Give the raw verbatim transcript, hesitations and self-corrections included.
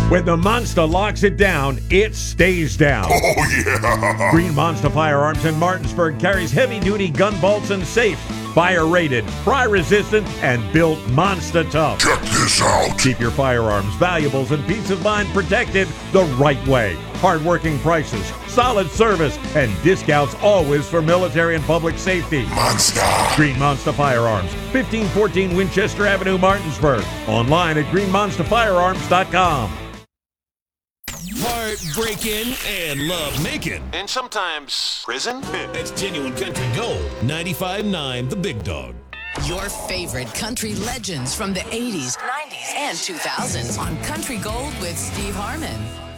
When the Monster locks it down, it stays down. Oh, yeah! Green Monster Firearms in Martinsburg carries heavy-duty gun vaults and safes. Fire-rated, fry-resistant, and built monster tough. Check this out! Keep your firearms, valuables, and peace of mind protected the right way. Hard-working prices, solid service, and discounts always for military and public safety. Monster! Green Monster Firearms, fifteen fourteen Winchester Avenue, Martinsburg. Online at green monster firearms dot com. Heartbreaking and love making. And sometimes prison. It's Genuine Country Gold, ninety-five point nine The Big Dog. Your favorite country legends from the eighties, nineties, and two thousands on Country Gold with Steve Harmon.